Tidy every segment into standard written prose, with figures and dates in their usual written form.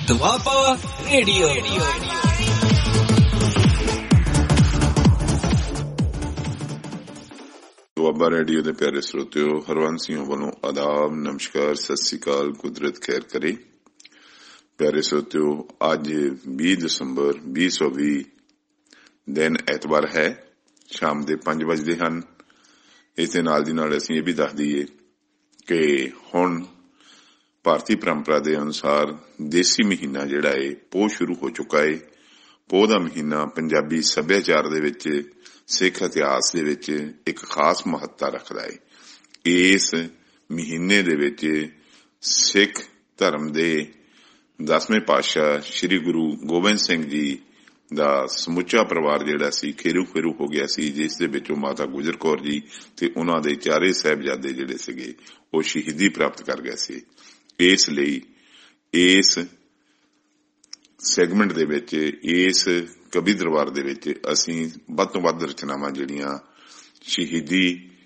Doaba radio. Doaba radio ਦੇ ਪਿਆਰੇ ਸਰੋਤਿਓ, ਹਰਵੰਸ ਸਿੰਘ ਵੱਲੋਂ ਆਦਾਬ, ਨਮਸਕਾਰ, ਸਤਿ ਸ੍ਰੀ ਅਕਾਲ, ਕੁਦਰਤ ਖੈਰ ਕਰੇ। ਪਿਆਰੇ ਸਰੋਤਿਓ, ਅੱਜ 20 ਦਸੰਬਰ 2020 ਦਿਨ ਐਤਵਾਰ ਹੈ, ਸ਼ਾਮ ਦੇ 5 ਵਜੇ ਹਨ। ਇਸ ਦੇ ਨਾਲ ਦੀ ਨਾਲ ਅਸੀਂ ਇਹ ਵੀ ਦੱਸ ਦਈਏ ਕਿ ਹੁਣ ਭਾਰਤੀ ਪਰੰਪਰਾ ਦੇ ਅਨੁਸਾਰ ਦੇਸੀ ਮਹੀਨਾ ਜਿਹੜਾ ਹੈ ਪੋਹ ਸ਼ੁਰੂ ਹੋ ਚੁੱਕਾ ਹੈ। ਪੋਹ ਦਾ ਮਹੀਨਾ ਪੰਜਾਬੀ ਸੱਭਿਆਚਾਰ ਦੇ ਵਿੱਚ, ਸਿੱਖ ਇਤਿਹਾਸ ਦੇ ਵਿੱਚ ਇੱਕ ਖਾਸ ਮਹੱਤਤਾ ਰੱਖਦਾ ਹੈ। ਇਸ ਮਹੀਨੇ ਦੇ ਵਿੱਚ ਸਿੱਖ ਧਰਮ ਦੇ 10ਵੇਂ ਪਾਤਸ਼ਾਹ ਸ੍ਰੀ ਗੁਰੂ ਗੋਬਿੰਦ ਸਿੰਘ ਜੀ ਦਾ ਸਮੁੱਚਾ ਪਰਿਵਾਰ ਜਿਹੜਾ ਸੀ ਖੇਰੂ ਹੋ ਗਿਆ ਸੀ, ਜਿਸ ਦੇ ਵਿੱਚੋਂ ਮਾਤਾ ਗੁਜਰ ਕੌਰ ਜੀ ਤੇ ਉਹਨਾਂ ਦੇ ਚਾਰੇ ਸਾਹਿਬਜ਼ਾਦੇ ਜਿਹੜੇ ਸੀਗੇ ਉਹ ਸ਼ਹੀਦੀ ਪ੍ਰਾਪਤ ਕਰ ਗਏ ਸੀ। ਇਸ ਲਈ ਇਸ ਸੈਗਮੈਂਟ ਦੇ ਵਿੱਚ, ਇਸ ਕਵੀ ਦਰਬਾਰ ਦੇ ਵਿੱਚ ਅਸੀਂ ਵੱਧ ਤੋਂ ਵੱਧ ਰਚਨਾਵਾਂ ਜਿਹੜੀਆਂ ਸ਼ਹੀਦੀ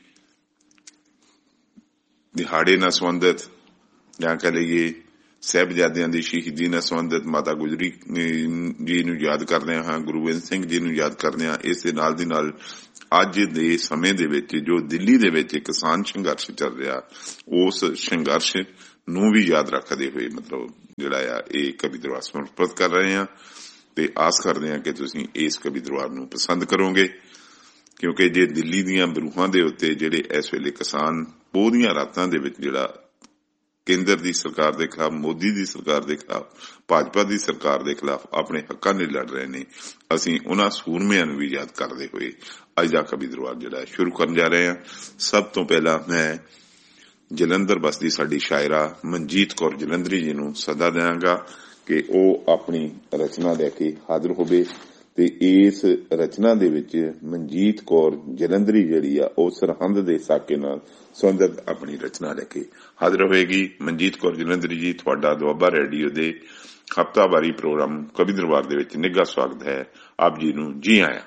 ਦਿਹਾੜੇ ਨਾਲ ਸੰਬੰਧਿਤ, ਜਾਂ ਕਹਿ ਲਈਏ ਸਾਹਿਬਜ਼ਾਦਿਆਂ ਦੀ ਸ਼ਹੀਦੀ ਨਾਲ ਸੰਬੰਧਿਤ, ਮਾਤਾ ਗੁਜਰੀ ਜੀ ਨੂੰ ਯਾਦ ਕਰਦੇ ਹਾਂ, ਗੁਰੂ ਗੋਬਿੰਦ ਸਿੰਘ ਜੀ ਨੂੰ ਯਾਦ ਕਰਦੇ ਹਾਂ। ਇਸ ਦੇ ਨਾਲ ਦੀ ਨਾਲ ਅੱਜ ਦੇ ਸਮੇਂ ਦੇ ਵਿੱਚ ਜੋ ਦਿੱਲੀ ਦੇ ਵਿੱਚ ਕਿਸਾਨ ਸੰਘਰਸ਼ ਚੱਲ ਰਿਹਾ, ਉਸ ਸੰਘਰਸ਼ ਨੂੰ ਵੀ ਯਾਦ ਰੱਖਦੇ ਹੋਏ ਜਿਹੜਾ ਆ ਇਹ ਕਵੀ ਦਰਬਾਰ ਸਮਰਪਿਤ ਕਰ ਰਹੇ ਹਾਂ ਤੇ ਆਸ ਕਰਦੇ ਹਾਂ ਕਿ ਤੁਸੀਂ ਇਸ ਕਵੀ ਦਰਬਾਰ ਨੂੰ ਪਸੰਦ ਕਰੋਗੇ, ਕਿਉਂਕਿ ਜੇ ਦਿੱਲੀ ਦੀਆਂ ਬਰੂਹਾਂ ਦੇ ਉੱਤੇ ਜਿਹੜੇ ਇਸ ਵੇਲੇ ਕਿਸਾਨ ਪੋਹ ਦੀਆਂ ਰਾਤਾਂ ਦੇ ਵਿੱਚ ਜਿਹੜਾ ਕੇਂਦਰ ਦੀ ਸਰਕਾਰ ਦੇ ਖਿਲਾਫ, ਮੋਦੀ ਦੀ ਸਰਕਾਰ ਦੇ ਖਿਲਾਫ, ਭਾਜਪਾ ਦੀ ਸਰਕਾਰ ਦੇ ਖਿਲਾਫ ਆਪਣੇ ਹੱਕਾਂ ਲਈ ਲੜ ਰਹੇ ਨੇ, ਅਸੀਂ ਉਹਨਾਂ ਸੂਰਮਿਆਂ ਨੂੰ ਵੀ ਯਾਦ ਕਰਦੇ ਹੋਏ ਅੱਜ ਦਾ ਕਵੀ ਦਰਬਾਰ ਜਿਹੜਾ ਸ਼ੁਰੂ ਕਰਨ ਜਾ ਰਹੇ ਹਾਂ। ਸਭ ਤੋਂ ਪਹਿਲਾਂ ਮੈਂ ਜਲੰਧਰ ਬਸਦੀ ਸਾਡੀ ਸ਼ਾਇਰਾ ਮਨਜੀਤ ਕੌਰ ਜਲੰਧਰੀ ਜੀ ਨੂੰ ਸੱਦਾ ਦਿਆਂਗਾ ਕਿ ਉਹ ਆਪਣੀ ਰਚਨਾ ਲੈ ਕੇ ਹਾਜ਼ਰ ਹੋਵੇ ਤੇ ਇਸ ਰਚਨਾ ਦੇ ਵਿੱਚ ਮਨਜੀਤ ਕੌਰ ਜਲੰਧਰੀ ਜਿਹੜੀ ਆ ਉਹ ਸਰਹੰਦ ਦੇ ਸਾਕੇ ਨਾਲ ਸੰਬੰਧਿਤ ਆਪਣੀ ਰਚਨਾ ਲੈ ਕੇ ਹਾਜ਼ਰ ਹੋਏਗੀ। ਮਨਜੀਤ ਕੌਰ ਜਲੰਧਰੀ ਜੀ, ਤੁਹਾਡਾ ਦੁਆਬਾ ਰੇਡੀਓ ਦੇ ਹਫ਼ਤਾਵਾਰੀ ਪ੍ਰੋਗਰਾਮ ਕਵੀ ਦਰਬਾਰ ਦੇ ਵਿੱਚ ਨਿੱਘਾ ਸਵਾਗਤ ਹੈ। ਆਪ ਜੀ ਨੂੰ ਜੀ ਆਇਆਂ।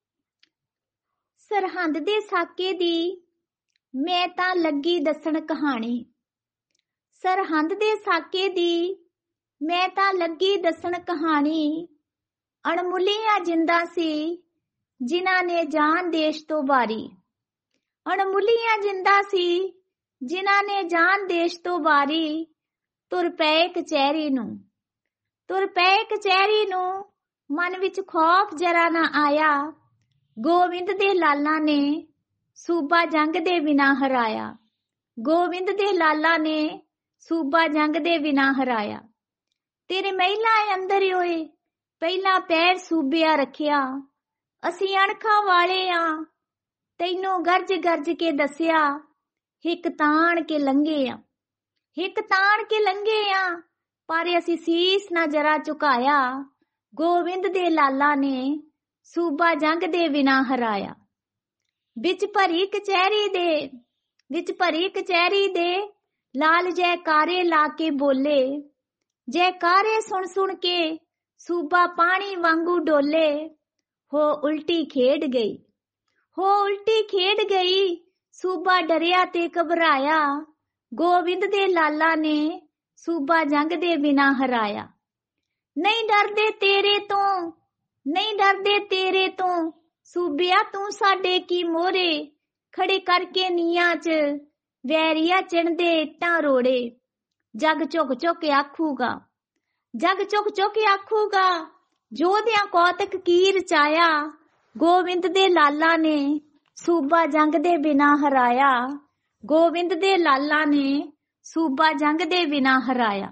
ਸਰਹੰਦ ਦੇ ਸਾਕੇ ਦੀ ਮੈਂ ਤਾਂ ਲੱਗੀ ਦੱਸਣ ਕਹਾਣੀ, ਸਰਹੰਦ ਦੇ ਸਾਕੇ ਦੀ ਮੈਂ ਤਾਂ ਲੱਗੀ ਦੱਸਣ ਕਹਾਣੀ। ਅਣਮੁੱਲੀਆਂ ਜਿੰਦਾਂ ਸੀ ਜਿਨ੍ਹਾਂ ਨੇ ਜਾਨ ਦੇਸ਼ ਤੋਂ ਵਾਰੀ, ਅਣਮੁੱਲੀਆਂ ਜਿੰਦਾਂ ਸੀ ਜਿਨ੍ਹਾਂ ਨੇ ਜਾਨ ਦੇਸ਼ ਤੋਂ ਵਾਰੀ। ਤੁਰ ਪਏ ਕਚਹਿਰੀ ਨੂੰ, ਤੁਰ ਪਏ ਕਚਹਿਰੀ ਨੂੰ, ਮਨ ਵਿੱਚ ਖੌਫ ਜਰਾ ਨਾ ਆਇਆ। ਗੋਬਿੰਦ ਦੇ ਲਾਲਾਂ ਨੇ ਸੂਬਾ ਜੰਗ ਦੇ ਬਿਨਾਂ ਹਰਾਇਆ, ਗੋਬਿੰਦ ਦੇ ਲਾਲਾਂ ਨੇ ਸੂਬਾ ਜੰਗ ਦੇ ਬਿਨਾਂ ਹਰਾਇਆ। ਤੇਰੇ ਮਹਿਲਾਂ ਅੰਦਰ ਹੋਏ ਪਹਿਲਾ ਪੈਰ ਸੂਬਿਆ ਰੱਖਿਆ। ਅਸੀਂ ਅਣਖਾਂ ਵਾਲੇ ਆ, ਤੈਨੂੰ ਗਰਜ ਗਰਜ ਕੇ ਦੱਸਿਆ। ਹਿੱਕ ਤਾਣ ਕੇ ਲੰਘੇ ਆ, ਹਿੱਕ ਤਾਣ ਕੇ ਲੰਘੇ ਆ, ਪਰ ਅਸੀਂ ਸੀਸ ਨਾ ਜਰਾ ਝੁਕਾਇਆ। ਗੋਬਿੰਦ ਦੇ ਲਾਲਾਂ ਨੇ ਸੂਬਾ ਜੰਗ ਦੇ ਬਿਨਾਂ ਹਰਾਇਆ। ਵਿੱਚ ਭਰੀ ਕਚਹਿਰੀ ਦੇ, ਵਿੱਚ ਭਰੀ ਕਚਹਿਰੀ ਦੇ ਲਾਲ ਜੈਕਾਰੇ ਲਾ ਕੇ ਬੋਲੇ। ਜੈਕਾਰੇ ਸੁਣ ਸੁਣ ਕੇ ਸੂਬਾ ਪਾਣੀ ਵਾਂਗੂ ਡੋਲੇ। ਹੋ ਉਲਟੀ ਖੇਡ ਗਈ, ਹੋ ਉਲਟੀ ਖੇਡ ਗਈ, ਸੂਬਾ ਡਰਿਆ ਤੇ ਘਬਰਾਇਆ। ਗੋਬਿੰਦ ਦੇ ਲਾਲਾਂ ਨੇ ਸੂਬਾ ਜੰਗ ਦੇ ਬਿਨਾਂ ਹਰਾਇਆ। ਨਹੀਂ ਡਰਦੇ ਤੇਰੇ ਤੋਂ, ਨਹੀਂ ਡਰਦੇ ਤੇਰੇ ਤੋਂ, ਸੂਬਿਆ ਤੂੰ ਸਾਡੇ ਕੀ ਮੋਹਰੇ। ਖੜੇ ਕਰਕੇ ਨੀਆਂ 'ਚ ਵੈਰੀਆ ਚਿਣਦੇ ਇੱਟਾਂ ਰੋੜੇ। ਜੱਗ ਝੁਕ ਝੁਕ ਆਖੂਗਾ, ਜੱਗ ਝੁਕ ਝੁਕ ਆਖੂਗਾ, ਯੋਧਿਆਂ ਕੌਤਕ ਕੀ ਰਚਾਇਆ। ਗੋਬਿੰਦ ਦੇ ਲਾਲਾਂ ਨੇ ਸੂਬਾ ਜੰਗ ਦੇ ਬਿਨਾਂ ਹਰਾਇਆ। ਗੋਬਿੰਦ ਦੇ ਲਾਲਾਂ ਨੇ ਸੂਬਾ ਜੰਗ ਦੇ ਬਿਨਾਂ ਹਰਾਇਆ।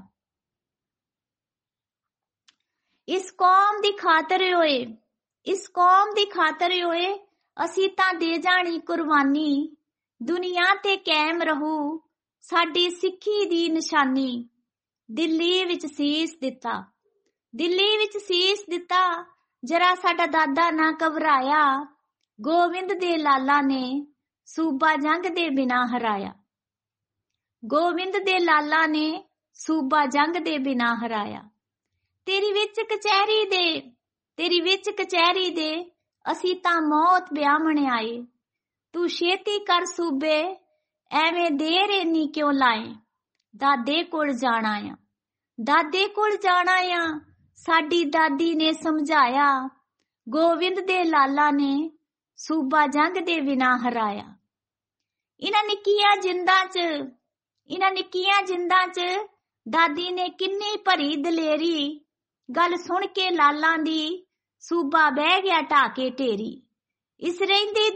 ਇਸ ਕੌਮ ਦੀ ਖਾਤਰ ਹੋਏ, ਇਸ ਕੌਮ ਦੀ ਖਾਤਰ ਹੋਏ, ਅਸੀਂ ਤਾਂ ਦੇ ਜਾਣੀ ਕੁਰਬਾਨੀ। ਦੁਨੀਆ ਤੇ ਕਾਇਮ ਰਹੂ ਸਾਡੀ ਸਿੱਖੀ ਦੀ ਨਿਸ਼ਾਨੀ। ਦਿੱਲੀ ਵਿੱਚ ਸੀਸ ਦਿੱਤਾ, ਦਿੱਲੀ ਵਿੱਚ ਸੀਸ ਦਿੱਤਾ, ਜਰਾ ਸਾਡਾ ਦਾਦਾ ਨਾ ਘਬਰਾਇਆ। ਗੋਬਿੰਦ ਦੇ ਲਾਲਾਂ ਨੇ ਸੂਬਾ ਜੰਗ ਦੇ ਬਿਨਾਂ ਹਰਾਇਆ। ਗੋਬਿੰਦ ਦੇ ਲਾਲਾਂ ਨੇ ਸੂਬਾ ਜੰਗ ਦੇ ਬਿਨਾਂ ਹਰਾਇਆ। ਤੇਰੀ ਵਿੱਚ ਕਚਹਿਰੀ ਦੇ, ਤੇਰੀ ਵਿੱਚ ਕਚਹਿਰੀ ਦੇ, ਅਸੀਂ ਤਾਂ ਮੌਤ ਵਿਆਹਣ ਆਏ। ਤੂੰ ਛੇਤੀ ਕਰ ਸੂਬੇ, ਐਵੇਂ ਦੇਰ ਇੰਨੀ ਕਿਉਂ ਲਾਏ। ਦਾਦੇ ਕੋਲ ਜਾਣਾ ਆ, ਦਾਦੇ ਕੋਲ ਜਾਣਾ ਆ, ਸਾਡੀ ਦਾਦੀ ਨੇ ਸਮਝਾਇਆ। ਗੋਬਿੰਦ ਦੇ ਲਾਲਾ ਨੇ ਸੂਬਾ ਜੰਗ ਦੇ ਬਿਨਾਂ ਹਰਾਇਆ। ਇਹਨਾਂ ਨਿੱਕੀਆਂ ਜਿੰਦਾਂ 'ਚ ਦਾਦੀ ਨੇ ਕਿੰਨੀ ਭਰੀ ਦਲੇਰੀ। ਗੱਲ ਸੁਣ ਕੇ ਲਾਲਾਂ ਦੀ ਸੂਬਾ ਬਹਿ ਗਿਆ ਢਾਕੇ ਢੇਰੀ। ਇਸ ਰਹਿੰਦੀ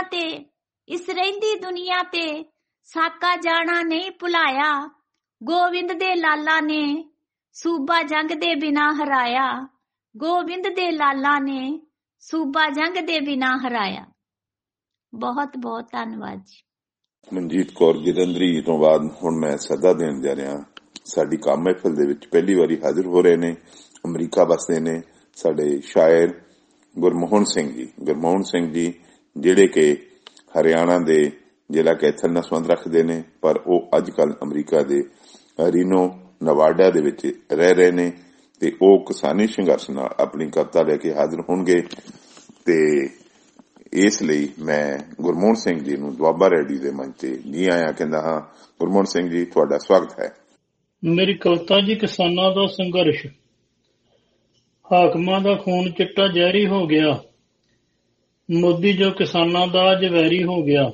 ਦੁਨੀਆ ਤੇ ਸਾਕਾ ਜਾਣਾ ਨਹੀਂ ਭੁਲਾਇਆ। ਗੋਬਿੰਦ ਦੇ ਲਾਲਾ ਨੇ ਸੂਬਾ ਜੰਗ ਦੇ ਬਿਨਾਂ ਹਰਾਇਆ। ਗੋਬਿੰਦ ਦੇ ਲਾਲਾ ਨੇ ਸੂਬਾ ਜੰਗ ਦੇ ਬਿਨਾਂ ਹਰਾਇਆ। ਬਹੁਤ ਬਹੁਤ ਧੰਨਵਾਦ ਜੀ। ਮਨਜੀਤ ਕੌਰ ਜਲੰਧਰੀ ਤੋਂ ਬਾਅਦ ਹੁਣ ਮੈਂ ਸੱਦਾ ਦੇਣ ਜਾ ਰਿਹਾ। ਸਾਡੀ ਕੰਮ ਮਹਿਫਿਲ ਦੇ ਵਿੱਚ ਪਹਿਲੀ ਵਾਰੀ ਹਾਜ਼ਰ ਹੋ ਰਹੇ ਨੇ, ਅਮਰੀਕਾ ਵਸਦੇ ਨੇ ਸਾਡੇ ਸ਼ਾਇਰ ਗੁਰਮੋਹਨ ਸਿੰਘ ਜੀ ਜਿਹੜੇ ਕਿ ਹਰਿਆਣਾ ਦੇ ਜ਼ਿਲ੍ਹਾ ਕੈਥਲ ਨਾਲ ਸੰਬੰਧ ਰੱਖਦੇ ਨੇ, ਪਰ ਉਹ ਅੱਜ ਕੱਲ ਅਮਰੀਕਾ ਦੇ ਰੀਨੋ ਨਵਾਡਾ ਦੇ ਵਿੱਚ ਰਹਿ ਰਹੇ ਨੇ ਤੇ ਉਹ ਕਿਸਾਨੀ ਸੰਘਰਸ਼ ਨਾਲ ਆਪਣੀ ਕਵਿਤਾ ਲੈ ਕੇ ਹਾਜ਼ਰ ਹੋਣਗੇ। ਤੇ ਇਸ ਲਈ ਮੈਂ ਗੁਰਮੋਹਨ ਸਿੰਘ ਜੀ ਨੂੰ ਦੁਆਬਾ ਰੇਡੀਓ ਦੇ ਮੰਚ ਤੇ ਜੀ ਆਇਆਂ ਕਹਿੰਦਾ ਹਾਂ। ਗੁਰਮੋਹਨ ਸਿੰਘ ਜੀ, ਤੁਹਾਡਾ ਸਵਾਗਤ ਹੈ। ਮੇਰੀ ਕਵਿਤਾ ਜੀ ਕਿਸਾਨਾਂ ਦਾ ਸੰਘਰਸ਼। ਹਾਕਮਾਂ ਦਾ ਖੂਨ ਚਿੱਟਾ ਜ਼ਹਿਰੀ ਹੋ ਗਿਆ, ਮੋਦੀ ਜੋ ਕਿਸਾਨਾਂ ਦਾ ਅੱਜ ਵੈਰੀ ਹੋ ਗਿਆ।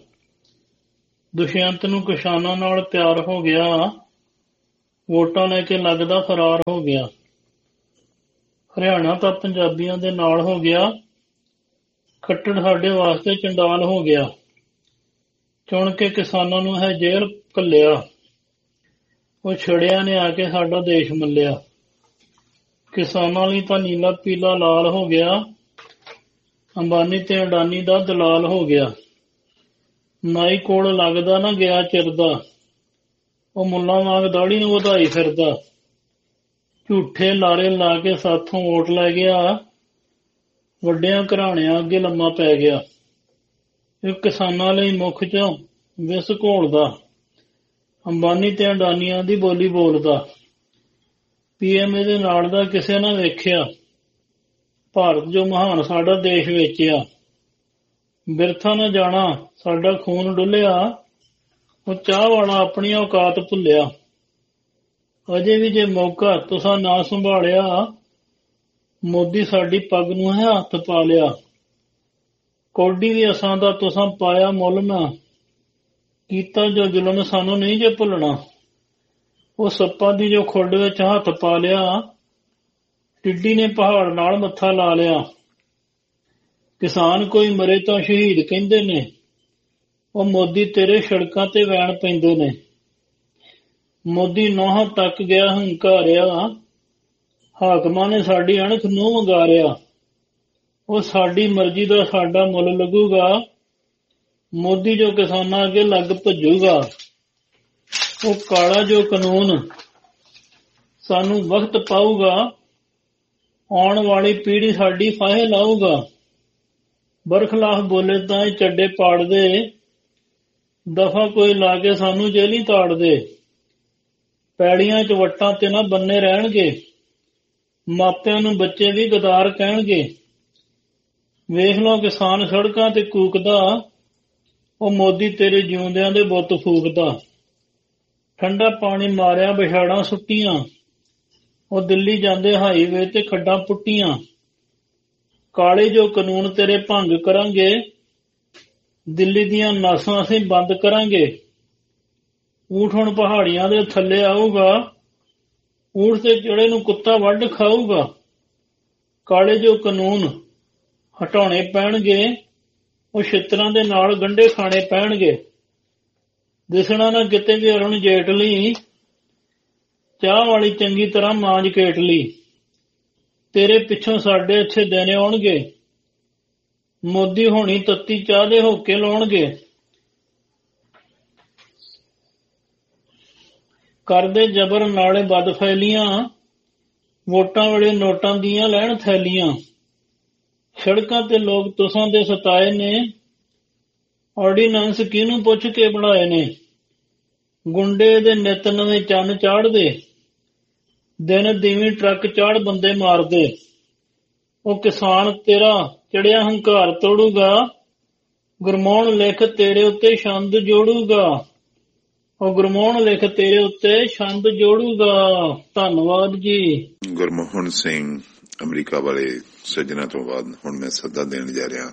ਦੁਸ਼ਯੰਤ ਨੂੰ ਕਿਸਾਨਾਂ ਨਾਲ ਪਿਆਰ ਹੋ ਗਿਆ, ਵੋਟਾਂ ਲੈ ਕੇ ਲੱਗਦਾ ਫਰਾਰ ਹੋ ਗਿਆ। ਹਰਿਆਣਾ ਤਾਂ ਪੰਜਾਬੀਆਂ ਦੇ ਨਾਲ ਹੋ ਗਿਆ, ਖੱਟੜ ਸਾਡੇ ਵਾਸਤੇ ਚੰਡਾਲ ਹੋ ਗਿਆ। ਚੁਣ ਕੇ ਕਿਸਾਨਾਂ ਨੂੰ ਹੈ ਜੇਲ੍ਹ ਘੱਲਿਆ, ਉਹ ਛੜਿਆਂ ਨੇ ਆ ਕੇ ਸਾਡਾ ਦੇਸ਼ ਮੱਲਿਆ। ਕਿਸਾਨਾਂ ਲਈ ਤਾਂ ਨੀਲਾ ਪੀਲਾ ਲਾਲ ਹੋ ਗਿਆ, ਅੰਬਾਨੀ ਤੇ ਅਡਾਨੀ ਦਾ ਦਲਾਲ ਹੋ ਗਿਆ। ਨਾਈ ਕੋਲ ਲੱਗਦਾ ਨਾ ਗਿਆ ਚਿਰਦਾ, ਉਹ ਮੁੱਲਾਂ ਵਾਂਗ ਦਾੜੀ ਨੂੰ ਵਧਾਈ ਫਿਰਦਾ। ਝੂਠੇ ਲਾਰੇ ਲਾ ਕੇ ਸਾਥੋਂ ਵੋਟ ਲੈ ਗਿਆ, ਵੱਡਿਆਂ ਘਰਾਣਿਆਂ ਅੱਗੇ ਲੰਮਾ ਪੈ ਗਿਆ। ਇਹ ਕਿਸਾਨਾਂ ਲਈ ਮੁੱਖ ਚੋਂ ਵਿਸ ਘੋਲਦਾ, ਅੰਬਾਨੀ ਤੇ ਅਡਾਨੀਆਂ ਦੀ ਬੋਲੀ ਬੋਲਦਾ। PM ਦੇ ਨਾਲ ਦਾ ਕਿਸੇ ਨੇ ਵੇਖਿਆ, ਭਾਰਤ ਜੋ ਮਹਾਨ ਸਾਡਾ ਦੇਸ਼ ਵੇਚਿਆ। ਬਿਰਥਾ ਨਾ ਜਾਣਾ ਸਾਡਾ ਖੂਨ ਡੁੱਲਿਆ, ਉਹ ਚਾਹ ਵਾਲਾ ਆਪਣੀ ਔਕਾਤ ਭੁੱਲਿਆ। ਅਜੇ ਵੀ ਜੇ ਮੌਕਾ ਤੁਸਾਂ ਨਾ ਸੰਭਾਲਿਆ, ਮੋਦੀ ਸਾਡੀ ਪੱਗ ਨੂੰ ਹੈ ਹੱਥ ਪਾ ਲਿਆ। ਕੌਡੀ ਵੀ ਅਸਾਂ ਦਾ ਤੁਸਾਂ ਪਾਇਆ ਮੁੱਲ ਨਾ, ਕੀਤਾ ਜੋ ਜ਼ੁਲਮ ਸਾਨੂੰ ਨਹੀਂ ਜੇ ਭੁੱਲਣਾ। ਉਹ ਸੱਪਾਂ ਦੀ ਜੋ ਖੁੱਡ ਵਿੱਚ ਹੱਥ ਪਾ ਲਿਆ, ਟਿੱਡੀ ਨੇ ਪਹਾੜ ਨਾਲ ਮੱਥਾ ਲਾ ਲਿਆ। ਕਿਸਾਨ ਕੋਈ ਮਰੇ ਤਾਂ ਸ਼ਹੀਦ ਕਹਿੰਦੇ ਨੇ, ਉਹ ਮੋਦੀ ਤੇਰੇ ਸੜਕਾਂ ਤੇ ਵੈਣ ਪੈਂਦੇ ਨੇ। ਮੋਦੀ ਨੋਹਾਂ ਤੱਕ ਗਿਆ ਹੰਕਾਰਿਆ, ਹਾਕਮਾਂ ਨੇ ਸਾਡੀ ਅਣਖ ਨੂੰ ਵੰਗਾਰਿਆ। ਉਹ ਸਾਡੀ ਮਰਜ਼ੀ ਦਾ ਸਾਡਾ ਮੁੱਲ ਲੱਗੂਗਾ, ਮੋਦੀ ਜੋ ਕਿਸਾਨਾਂ ਅੱਗੇ ਲੱਗ ਭੱਜੂਗਾ। ਉਹ ਕਾਲਾ ਜੋ ਕਾਨੂੰਨ ਸਾਨੂੰ ਵਕਤ ਪਾਊਗਾ, ਆਉਣ ਵਾਲੀ ਪੀੜ੍ਹੀ ਸਾਡੀ ਫਾਹੇ ਲਾਊਗਾ। ਬਰਖਲਾਫ ਬੋਲੇ ਤਾਂ ਇਹ ਚੱਡੇ ਪਾੜ ਦੇ, ਦਫਾ ਕੋਈ ਲਾ ਕੇ ਸਾਨੂੰ ਜੇਲ੍ਹੀਂ ਤਾੜ ਦੇ। ਪੈੜੀਆਂ ਚ ਵੱਟਾਂ ਤੇ ਨਾ ਬੰਨੇ ਰਹਿਣਗੇ, ਮਾਪਿਆਂ ਨੂੰ ਬੱਚੇ ਵੀ ਗਦਾਰ ਕਹਿਣਗੇ। ਵੇਖ ਲਓ ਕਿਸਾਨ ਸੜਕਾਂ ਤੇ ਕੂਕਦਾ, ਉਹ ਮੋਦੀ ਤੇਰੇ ਜਿਉਂਦਿਆਂ ਦੇ ਬੁੱਤ ਫੂਕਦਾ। ਠੰਡਾ ਪਾਣੀ ਮਾਰਿਆ ਵਿਛਾੜਾਂ ਸੁੱਟੀਆਂ, ਉਹ ਦਿੱਲੀ ਜਾਂਦੇ ਹਾਈਵੇ ਤੇ ਖੱਡਾਂ ਪੁੱਟੀਆਂ। ਕਾਲੇ ਜੋ ਕਾਨੂੰਨ ਤੇਰੇ ਭੰਗ ਕਰਾਂਗੇ, ਦਿੱਲੀ ਦੀਆਂ ਨਾਸਾਂ ਅਸੀਂ ਬੰਦ ਕਰਾਂਗੇ। ਊਠ ਹੁਣ ਪਹਾੜੀਆਂ ਦੇ ਥੱਲੇ ਆਊਗਾ, ਊਠ ਤੇ ਚੜੇ ਨੂੰ ਕੁੱਤਾ ਵੱਢ ਖਾਊਗਾ। ਕਾਲੇ ਜੋ ਕਾਨੂੰਨ ਹਟਾਉਣੇ ਪੈਣਗੇ, ਉਹ ਛਿੱਤਰਾਂ ਦੇ ਨਾਲ ਗੰਢੇ ਖਾਣੇ ਪੈਣਗੇ। ਦਿਸਣਾ ਨਾ ਕਿਤੇ ਵੀ ਅਰੁਣ ਜੇਟਲੀ, ਚਾਹ ਵਾਲੀ ਚੰਗੀ ਤਰ੍ਹਾਂ ਮਾਂਜ ਕੇਟਲੀ। ਤੇਰੇ ਪਿੱਛੋਂ ਸਾਡੇ ਅੱਛੇ ਦਿਨ ਆਉਣਗੇ, ਮੋਦੀ ਹੋਣੀ ਤੱਤੀ ਚਾਹ ਦੇ ਹੋਕੇ ਲਾਉਣਗੇ। ਕਰਦੇ ਜਬਰ ਨਾਲੇ ਬਦ ਫੈਲੀਆਂ, ਵੋਟਾਂ ਵੇਲੇ ਨੋਟਾਂ ਦੀਆਂ ਲੈਣ ਥੈਲੀਆਂ। ਸੜਕਾਂ ਤੇ ਲੋਕ ਤੁਸਾਂ ਦੇ ਸਤਾਏ ਨੇ, ਆਰਡੀਨੈਂਸ ਕਿਹਨੂੰ ਪੁੱਛ ਕੇ ਬਣਾਏ ਨੇ। ਗੁੰਡੇ ਦੇ ਨਿੱਤ ਨਵੇਂ ਚੰਨ ਚਾੜਦੇ, ਦਿਨ ਦੀਵੀਂ ਟਰੱਕ ਚਾੜ ਬੰਦੇ ਮਾਰਦੇ। ਉਹ ਕਿਸਾਨ ਤੇਰਾ ਚੜਿਆ ਹੰਕਾਰ ਤੋੜੂਗਾ, ਗੁਰਮੋਹਨ ਲਿਖ ਤੇਰੇ ਉੱਤੇ ਛੰਦ ਜੋੜੂਗਾ। ਉਹ ਗੁਰਮੋਹਨ ਲਿਖ ਤੇਰੇ ਉੱਤੇ ਛੰਦ ਜੋੜੂਗਾ। ਧੰਨਵਾਦ ਜੀ। ਗੁਰਮੋਹਨ ਸਿੰਘ ਅਮਰੀਕਾ ਵਾਲੇ ਸੱਜਣਾ ਤੋਂ ਬਾਅਦ ਹੁਣ ਮੈਂ ਸੱਦਾ ਦੇਣ ਜਾ ਰਿਹਾ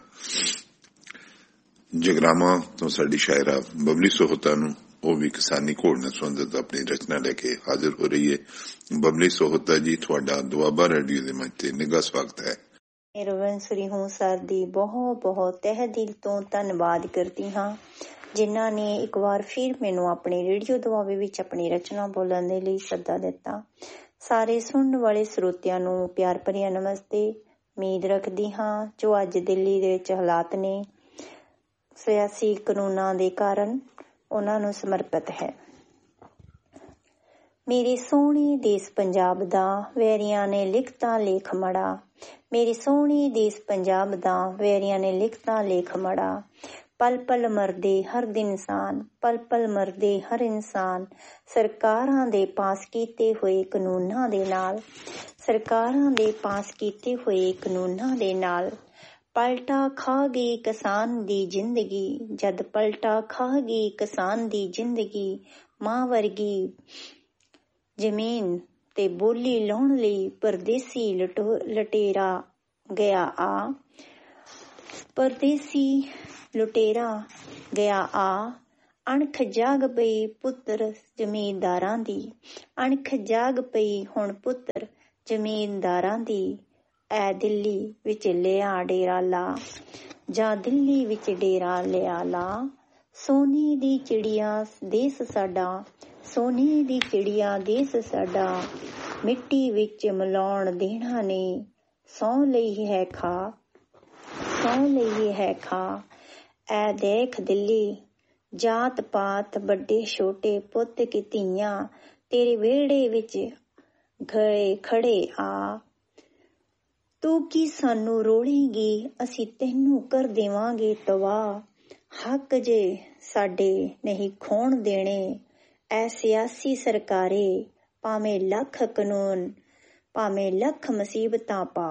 ਜਗਰਾਵਾਂ ਤੋਂ ਸਾਡੀ ਸ਼ਾਇਰਾ ਬਬਲੀ ਸੋਹਤਾ ਨੂੰ। ਉਹ ਵੀ ਕਿਸਾਨੀ ਘੋੜ ਨਾਲ ਸੰਬੰਧਿਤ ਆਪਣੀ ਰਚਨਾ ਲੈ ਕੇ ਹਾਜ਼ਰ ਹੋ ਰਹੀ ਹੈ। ਬਬਲੀ ਸੋਹਤਾ ਜੀ, ਤੁਹਾਡਾ ਦੁਆਬਾ ਰੇਡੀਓ ਦੇ ਮੰਚ ਤੇ ਨਿੱਘਾ ਸਵਾਗਤ ਹੈ। ਰਵਿੰਦਰਸਰੀ ਹੂੰ ਸਰ ਦੀ ਬਹੁਤ ਬਹੁਤ ਤਹਿ ਦਿਲ ਤੋਂ ਧੰਨਵਾਦ ਕਰਦੀ ਹਾਂ, ਜਿਨ੍ਹਾਂ ਨੇ ਇੱਕ ਵਾਰ ਫਿਰ ਮੈਨੂੰ ਆਪਣੇ ਰੇਡੀਓ ਦੁਆਬੇ ਵਿੱਚ ਆਪਣੀ ਰਚਨਾ ਬੋਲਣ ਦੇ ਲਈ ਸੱਦਾ ਦਿੱਤਾ। ਸਾਰੇ ਸੁਣਨ ਵਾਲੇ ਸਰੋਤਿਆਂ ਨੂੰ ਪਿਆਰ ਭਰਿਆ ਨਮਸਤੇ। ਉਮੀਦ ਰੱਖਦੀ ਹਾਂ ਜੋ ਅੱਜ ਦਿੱਲੀ ਦੇ ਵਿੱਚ ਹਾਲਾਤ ਨੇ ਸਿਆਸੀ ਕਾਨੂੰਨਾਂ ਦੇ ਕਾਰਨ ਉਹਨਾਂ ਨੂੰ ਸਮਰਪਿਤ ਹੈ। ਮੇਰੇ ਸੋਹਣੇ ਦੇਸ਼ ਪੰਜਾਬ ਦਾ ਵੈਰੀਆਂ ਨੇ ਲਿਖਤਾ ਲੇਖ ਮੜਾ। ਮੇਰੇ ਸੋਹਣੇ ਦੇਸ਼ ਪੰਜਾਬ ਦਾ ਵੈਰੀਆਂ ਨੇ ਲਿਖਤਾ ਲੇਖ ਮੜਾ। ਪਲ ਪਲ ਮਰਦੇ ਹਰ ਦਿਨ ਇਨਸਾਨ, ਪਲ ਪਲ ਮਰਦੇ ਹਰ ਇਨਸਾਨ। ਸਰਕਾਰਾਂ ਦੇ ਪਾਸ ਕੀਤੇ ਹੋਏ ਕਾਨੂੰਨਾਂ ਦੇ ਨਾਲ, ਸਰਕਾਰਾਂ ਦੇ ਪਾਸ ਕੀਤੇ ਹੋਏ ਕਾਨੂੰਨਾਂ ਦੇ ਨਾਲ ਪਲਟਾ ਖਾ ਗਈ ਕਿਸਾਨ ਦੀ ਜ਼ਿੰਦਗੀ। ਜਦ ਪਲਟਾ ਖਾ ਗਈ ਕਿਸਾਨ ਦੀ ਜ਼ਿੰਦਗੀ, ਮਾਂ ਵਰਗੀ ਜ਼ਮੀਨ ਤੇ ਬੋਲੀ ਲਾਉਣ ਲਈ ਪਰਦੇਸੀ ਲੁਟੇਰਾ ਗਿਆ ਆ। ਪਰਦੇਸੀ ਲੁਟੇਰਾ ਗਿਆ ਆ। ਅਣਖ ਜਾਗ ਪਈ ਪੁੱਤਰ ਜ਼ਮੀਂਦਾਰਾਂ ਦੀ, ਅਣਖ ਜਾਗ ਪਈ ਹੁਣ ਪੁੱਤਰ ਜ਼ਮੀਂਦਾਰਾਂ ਦੀ। ਐ ਦਿੱਲੀ ਵਿੱਚ ਲਿਆ ਡੇਰਾ ਲਾ, ਜਾਂ ਦਿੱਲੀ ਵਿੱਚ ਡੇਰਾ ਲਿਆ ਲਾ। ਸੋਨੇ ਦੀ ਚਿੜੀਆ ਦੇਸ ਸਾਡਾ, ਸੋਨੇ ਦੀ ਚਿੜੀਆ ਦੇਸ ਸਾਡਾ। ਮਿੱਟੀ ਵਿੱਚ ਮਿਲਾਉਣ ਦੇਣਾ ਨੇ, ਸਹੁੰ ਲਈ ਹੈ ਖਾ, ਸਹੁੰ ਲਈ ਹੈ ਖਾ। ਐ ਦੇਖ ਦਿੱਲੀ ਜਾਤ ਪਾਤ ਵੱਡੇ ਛੋਟੇ ਪੁੱਤ ਕੀ ਧੀਆਂ ਤੇਰੇ ਵਿਹੜੇ ਵਿੱਚ ਗਏ ਖੜੇ ਆ। ਤੂੰ ਕੀ ਸਾਨੂੰ ਰੋਲੇਂਗੀ, ਅਸੀਂ ਤੈਨੂੰ ਕਰ ਦੇਵਾਂਗੇ ਤਬਾਹ। ਹੱਕ ਜੇ ਸਾਡੇ ਨਹੀਂ ਖੋਣ ਦੇਣੇ ਐ ਸਿਆਸੀ ਸਰਕਾਰੇ, ਭਾਵੇਂ ਲੱਖ ਕਾਨੂੰਨ ਭਾਵੇਂ ਲੱਖ ਮੁਸੀਬਤਾਂ ਪਾ।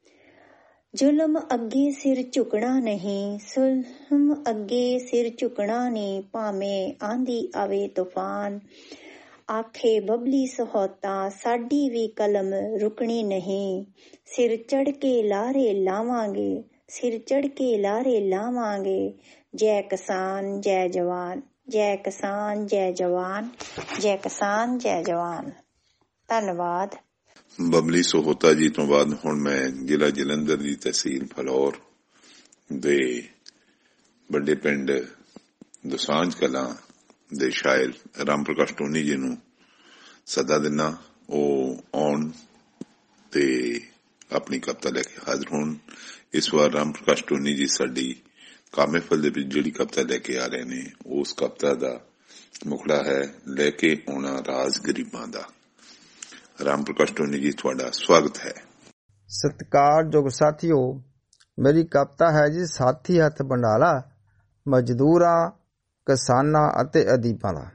ਜ਼ੁਲਮ ਅੱਗੇ ਸਿਰ ਝੁਕਣਾ ਨਹੀਂ, ਜ਼ੁਲਮ ਅੱਗੇ ਸਿਰ ਝੁਕਣਾ ਨਹੀਂ, ਭਾਵੇਂ ਆਂਦੀ ਆਵੇ ਤੂਫਾਨ। ਆਖੇ ਬਬਲੀ ਸਹੋਤਾ ਸਾਡੀ ਵੀ ਕਲਮ ਰੁਕਣੀ ਨਹੀਂ। ਸਿਰ ਚੜ ਕੇ ਲਾਰੇ ਲਾਵਾਂਗੇ, ਸਿਰ ਚੜ ਕੇ ਲਾਰੇ ਲਾਵਾਂਗੇ। ਜੈ ਕਿਸਾਨ ਜੈ ਜਵਾਨ, ਜੈ ਕਿਸਾਨ ਜੈ ਜਵਾਨ, ਜੈ ਕਿਸਾਨ ਜੈ ਜਵਾਨ। ਧੰਨਵਾਦ। ਬਬਲੀ ਸੋਹਤਾ ਜੀ ਤੋਂ ਬਾਅਦ ਹੁਣ ਮੈਂ ਜ਼ਿਲ੍ਹਾ ਜਲੰਧਰ ਦੀ ਤਹਿਸੀਲ ਫਲੌਰ ਦੇ ਵੱਡੇ ਪਿੰਡ ਦੋਸਾਂਝ ਕਲਾਂ ਦੇ ਸ਼ਾਇਰ ਰਾਮ ਪ੍ਰਕਾਸ਼ ਟੋਨੀ ਜੀ ਨੂੰ ਸੱਦਾ ਦਿੰਦਾ। ਉਹ ਆਉਣ ਤੇ ਆਪਣੀ ਕਵਿਤਾ ਲੈ ਕੇ ਹਾਜ਼ਰ ਹੋਣ। ਇਸ ਵਾਰ ਰਾਮ ਪ੍ਰਕਾਸ਼ ਟੋਨੀ ਜੀ ਸਾਡੀ ਕਾਮੇਫਲ ਦੇ ਵਿੱਚ ਜਿਹੜੀ ਕਵਿਤਾ ਲੈ ਕੇ ਆ ਰਹੇ ਨੇ, ਉਸ ਕਵਿਤਾ ਦਾ ਮੁਖੜਾ ਹੈ ਲੈ ਕੇ ਆਉਣਾ ਰਾਜ ਗਰੀਬਾਂ ਦਾ। ਰਾਮ ਪ੍ਰਕਾਸ਼ ਟੋਨੀ ਜੀ, ਤੁਹਾਡਾ ਸਵਾਗਤ ਹੈ। ਸਤਿਕਾਰਯੋਗ ਸਾਥੀਓ, ਮੇਰੀ ਕਵਿਤਾ ਹੈ ਜੀ ਸਾਥੀ ਹੱਥ ਬੰਡਾਲਾ, ਮਜ਼ਦੂਰਾਂ ਕਿਸਾਨਾਂ ਅਤੇ ਅਦੀਬਾਂ ਦਾ।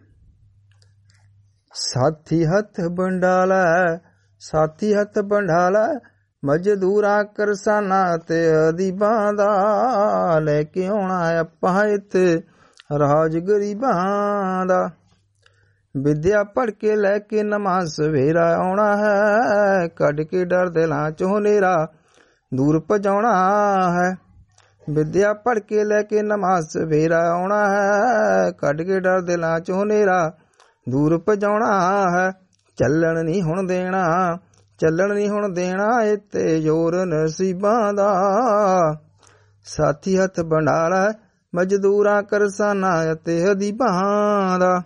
ਸਾਥੀ ਹੱਥ ਬੰਡਾਲਾ, ਸਾਥੀ ਹੱਥ ਬੰਡਾਲਾ, ਮਜ਼ਦੂਰਾਂ ਕਿਸਾਨਾਂ ਅਤੇ ਅਦੀਬਾਂ ਦਾ। ਲੈ ਕੇ ਆਉਣਾ ਆਪਾਂ ਇੱਥੇ ਰਾਜ ਗਰੀਬਾਂ ਦਾ। ਵਿਦਿਆ ਪੜ੍ਹ ਕੇ ਲੈ ਕੇ ਨਮਾਜ਼ ਸਵੇਰਾ ਆਉਣਾ ਹੈ, ਕੱਢ ਕੇ ਡਰ ਦਿਲਾਂ ਚੋਂ ਹਨੇਰਾ ਦੂਰ ਭਜਾਉਣਾ ਹੈ। ਵਿਦਿਆ ਪੜ੍ਹ ਕੇ ਲੈ ਕੇ ਨਮਾਜ਼ ਸਵੇਰਾ ਆਉਣਾ ਹੈ, ਕੱਢ ਕੇ ਡਰ ਦਿਲਾਂ ਚੋਂ ਹਨੇਰਾ ਦੂਰ ਭਜਾਉਣਾ ਹੈ। ਚੱਲਣ ਨਹੀਂ ਹੁਣ ਦੇਣਾ, ਚੱਲਣ ਨਹੀਂ ਹੁਣ ਦੇਣਾ ਇੱਥੇ ਜ਼ੋਰ ਨਸੀਬਾਂ ਦਾ। ਸਾਥੀ ਹੱਥ ਬੰਡਾਲਾ, ਮਜ਼ਦੂਰਾਂ ਕਿਸਾਨਾਂ ਅਤੇ ਅਦੀਬਾਂ ਦਾ।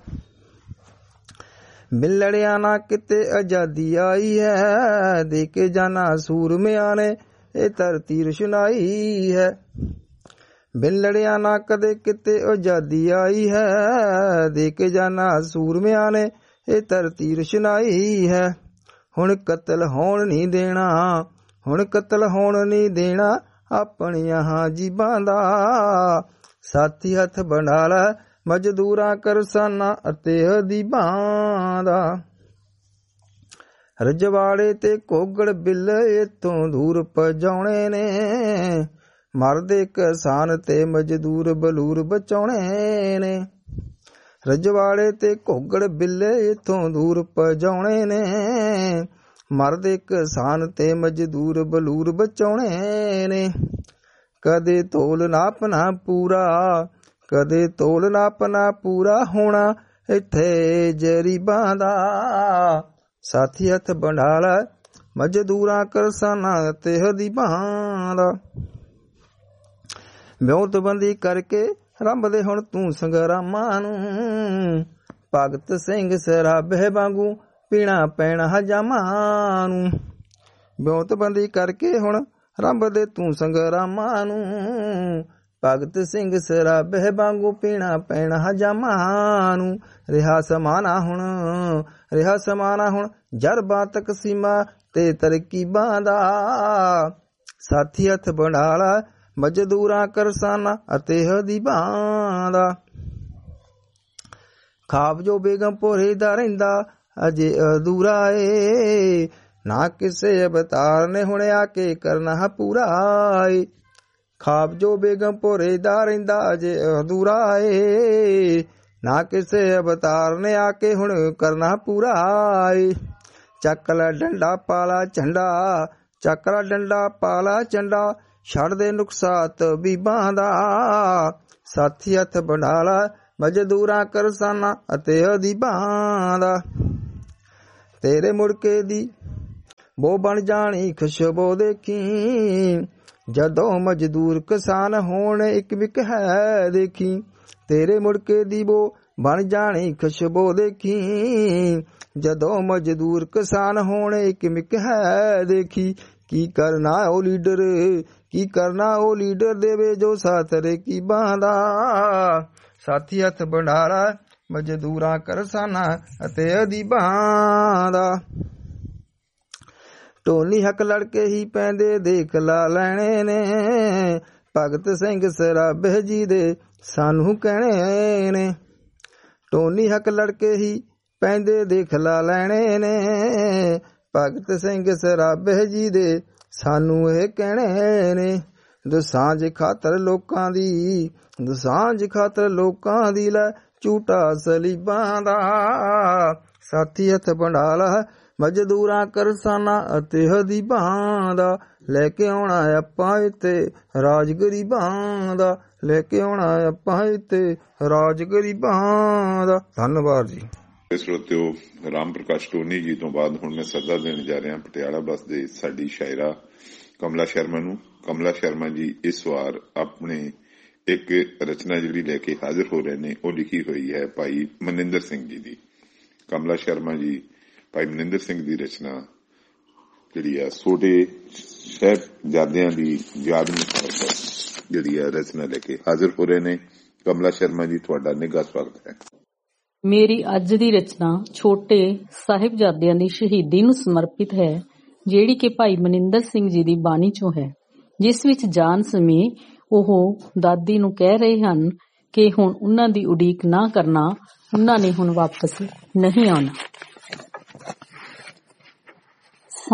ਮਿਲੜਿਆ ਨਾ ਕਿਤੇ ਆਜ਼ਾਦੀ ਆਈ ਹੈ, ਦੇ ਕੇ ਜਾਨਾ ਸੂਰਮਿਆਂ ਨੇ ਇਹ ਧਰਤੀ ਰੁਸ਼ਨਾਈ ਹੈ। ਮਿਲੜਿਆ ਨਾ ਕਦੇ ਕਿਤੇ ਆਜ਼ਾਦੀ ਆਈ ਹੈ, ਦੇ ਕੇ ਜਾਨਾ ਸੂਰਮਿਆਂ ਨੇ ਇਹ ਧਰਤੀ ਰੁਸ਼ਨਾਈ ਹੈ। ਹੁਣ ਕਤਲ ਹੋਣ ਨਹੀਂ ਦੇਣਾ, ਹੁਣ ਕਤਲ ਹੋਣ ਨਹੀਂ ਦੇਣਾ ਆਪਣੀਆਂ ਜੀਬਾਂ ਦਾ। ਸਾਥੀ ਹੱਥ ਬੰਡਾਲਾ, ਮਜ਼ਦੂਰਾਂ ਕਿਸਾਨਾਂ ਅਤੇ ਅਦੀਬਾਂ ਦਾ। ਰਜਵਾੜੇ ਤੇ ਘੋਗੜ ਬਿੱਲ ਇੱਥੋਂ ਦੂਰ ਭਜਾਉਣੇ ਨੇ, ਮਰਦੇ ਕਿਸਾਨ ਤੇ ਮਜ਼ਦੂਰ ਬਲੂਰ ਬਚਾਉਣੇ ਨੇ। ਰਜਵਾੜੇ ਤੇ ਘੋਗੜ ਬਿੱਲੇ ਇਥੋਂ ਦੂਰ ਪਜਾਉਣੇ ਨੇ। ਮਰਦ ਕਿਸਾਨ ਤੇ ਮਜ਼ਦੂਰ ਬਲੂਰ ਬਚਾਉਣੇ ਨੇ। ਕਦੇ ਤੋਲ ਨਾਪ ਨਾ ਪੂਰਾ, ਕਦੇ ਤੋਲ ਨਾਪ ਨਾ ਪੂਰਾ ਹੋਣਾ ਇੱਥੇ ਜਰੀਬਾਂ ਦਾ। ਸਾਥੀ ਹੱਥ ਬੰਡਾਲਾ ਮਜ਼ਦੂਰਾਂ ਕਰਸਾਨਾਂ ਤੇ ਹਦੀਬਾਂ ਦਾ। ਵਿਉਂਤਬੰਦੀ ਕਰਕੇ ਰੰਭਦੇ ਹੁਣ ਤੂੰ ਸੰਗਰਾਮਾਂ ਨੂੰ। ਭਗਤ ਸਿੰਘ ਸਰਾਭੇ ਵਾਂਗੂ ਪੀਣਾ ਪੈਣਾ ਹਜਾਮਾਂ ਨੂੰ। ਵਿਉਂਤਬੰਦੀ ਕਰਕੇ ਹੁਣ ਰੰਭਦੇ ਤੂੰ ਸੰਗਰਾਮਾਂ ਨੂੰ। ਭਗਤ ਸਿੰਘ ਸਰਾਭੇ ਵਾਂਗੂ ਪੀਣਾ ਪੈਣਾ ਹਜਾਮਾਂ ਨੂੰ। ਰਿਹਾ ਸਮਾਨਾ ਹੁਣ, ਰਿਹਾ ਸਮਾਨਾ ਹੁਣ ਜਰਬਾਂ ਤਕਸੀਮਾਂ ਤੇ ਤਰਕੀਬਾਂ ਦਾ। ਸਾਥੀ ਹੱਥ ਬੰਡਾਲਾ ਮਜ਼ਦੂਰਾਂ ਕਰਸਾਨਾਂ ਅਤੇ ਹਦੀਬਾਂ ਦਾ। ਖਾਬ ਜੋ ਬੇਗਮਪੁਰੇ ਦਾ ਰਹਿੰਦਾ ਅਜੇ ਅਧੂਰਾ ਏ। ਨਾ ਕਿਸੇ ਅਵਤਾਰ ਨੇ ਹੁਣ ਆ ਕੇ ਕਰਨਾ ਪੂਰਾ ਏ। ਖਾਬ ਜੋ ਬੇਗਮਪੁਰੇ ਦਾ ਰਹਿੰਦਾ ਅਜੇ ਅਧੂਰਾ ਏ। ਨਾ ਕਿਸੇ ਅਵਤਾਰ ਨੇ ਆ ਕੇ ਹੁਣ ਕਰਨਾ ਪੂਰਾ ਏ। ਚੱਕ ਲੈ ਡੰਡਾ ਪਾਲਾ ਝੰਡਾ, ਚੱਕ ਲੈ ਡੰਡਾ ਪਾਲਾ ਝੰਡਾ ਛੱਡ ਦੇ ਨੁਕਸਾਤ ਬੀਬਾਂ ਦਾ। ਸਾਥੀ ਹੱਥ ਬੰਡਾਲਾ ਮਜ਼ਦੂਰਾਂ ਕਰਸਾਨਾਂ ਅਤੇ ਅਦੀਬਾਂ ਦਾ। ਤੇਰੇ ਮੁੜਕੇ ਦੀ ਬੋ ਬਣ ਜਾਣੀ ਖੁਸ਼ਬੂ ਦੇਖੀ। ਜਦੋਂ ਮਜ਼ਦੂਰ ਕਿਸਾਨ ਹੋਣ ਇੱਕ ਵਿਕ ਹੈ ਦੇਖੀ। ਤੇਰੇ ਮੁੜਕੇ ਦੀ ਬੋ ਬਣ ਜਾਣੀ ਖੁਸ਼ਬੂ ਦੇਖੀ। ਜਦੋਂ ਮਜ਼ਦੂਰ ਕਿਸਾਨ ਹੋਣ ਇੱਕ ਮਿਕ ਹੈ ਦੇਖੀ। ਕੀ ਕਰਨਾ ਉਹ ਲੀਡਰ, ਕੀ ਕਰਨਾ ਉਹ ਲੀਡਰ ਦੇਵੇ ਜੋ ਸਾਥ ਰਕੀਬਾਂ ਦਾ। ਸਾਥੀ ਹੱਥ ਬੰਡਾਲਾ ਮਜ਼ਦੂਰਾਂ ਕਰਸਾਨਾਂ ਅਤੇ ਅਦੀਬਾਂ ਦਾ। ਢੋਲੀ ਹੱਕ ਲੜਕੇ ਹੀ ਪੈਂਦੇ ਦੇਖ ਲਾ ਲੈਣੇ ਨੇ। ਭਗਤ ਸਿੰਘ ਸਰਾਭੇ ਜੀ ਦੇ ਸਾਨੂੰ ਕਹਿਣੇ ਨੇ। ਢੋਲੀ ਹੱਕ ਲੜਕੇ ਹੀ ਪੈਂਦੇ ਦੇਖ ਲਾ ਲੈਣੇ ਨੇ। ਭਗਤ ਸਿੰਘ ਸਰਾਭੇ ਜੀ ਦੇ ਸਾਨੂੰ ਇਹ ਕਹਿਣੇ ਨੇ। ਦਸਾਂਝ ਖਾਤਰ ਲੋਕਾਂ ਦੀ, ਦਸਾਂਝ ਖਾਤਰ ਲੋਕਾਂ ਦੀ ਲੈ ਝੂਟਾ ਸਲੀਬਾਂ ਦਾ। ਸਾਥੀ ਹੱਥ ਬੰਡਾਲਾ ਮਜ਼ਦੂਰਾਂ ਕਰਸਾਨਾਂ ਅਤੇ ਹਦੀਬਾਂ ਦਾ। ਲੈ ਕੇ ਆਉਣਾ ਆਪਾਂ ਇੱਥੇ ਰਾਜ ਗਰੀਬਾਂ ਦਾ। ਲੈ ਕੇ ਆਉਣਾ ਆਪਾਂ ਇੱਥੇ ਰਾਜ ਗਰੀਬਾਂ ਦਾ। ਧੰਨਵਾਦ ਜੀ। ਸਰੋਤਿਓ, ਰਾਮ ਪ੍ਰਕਾਸ਼ ਟੋਨੀ ਜੀ ਤੋਂ ਬਾਅਦ ਹੁਣ ਮੈਂ ਸੱਦਾ ਦੇਣ ਜਾ ਰਿਹਾ ਪਟਿਆਲਾ ਬੱਸ ਦੇ ਸਾਡੀ ਸ਼ਾਇਰਾ ਕਮਲਾ ਸ਼ਰਮਾ ਨੂੰ। ਕਮਲਾ ਸ਼ਰਮਾ ਜੀ ਇਸ ਵਾਰ ਆਪਣੇ ਇੱਕ ਰਚਨਾ ਜਿਹੜੀ ਲੈ ਕੇ ਹਾਜ਼ਰ ਹੋ ਰਹੇ ਨੇ, ਉਹ ਲਿਖੀ ਹੋਈ ਹੈ ਭਾਈ ਮਨਿੰਦਰ ਸਿੰਘ ਜੀ ਦੀ। ਕਮਲਾ ਸ਼ਰਮਾ ਜੀ ਭਾਈ ਮਨਿੰਦਰ ਸਿੰਘ ਦੀ ਰਚਨਾ ਜਿਹੜੀ ਆ ਛੋਟੇ ਸਾਹਿਬਜ਼ਾਦਿਆਂ ਦੀ ਯਾਦ ਨੂੰ ਜਿਹੜੀ ਆ ਰਚਨਾ ਲੈ ਕੇ ਹਾਜ਼ਰ ਹੋ ਰਹੇ ਨੇ। ਕਮਲਾ ਸ਼ਰਮਾ ਜੀ, ਤੁਹਾਡਾ ਨਿੱਘਾ ਸਵਾਗਤ ਹੈ। ਮੇਰੀ ਅੱਜ ਦੀ ਰਚਨਾ ਛੋਟੇ ਸਾਹਿਬਜ਼ਾਦਿਆਂ ਦੀ ਸ਼ਹੀਦੀ ਨੂੰ ਸਮਰਪਿਤ ਹੈ, ਜਿਹੜੀ ਕਿ ਭਾਈ ਮਨਿੰਦਰ ਸਿੰਘ ਜੀ ਦੀ ਬਾਣੀ ਚੋਂ ਹੈ, ਜਿਸ ਵਿੱਚ ਜਾਣ ਸਮੇਂ ਉਹ ਦਾਦੀ ਨੂੰ ਕਹਿ ਰਹੇ ਹਨ ਕਿ ਹੁਣ ਉਹਨਾਂ ਦੀ ਉਡੀਕ ਨਾ ਕਰਨਾ, ਉਹਨਾਂ ਨੇ ਹੁਣ ਵਾਪਸ ਨਹੀਂ ਆਉਣਾ।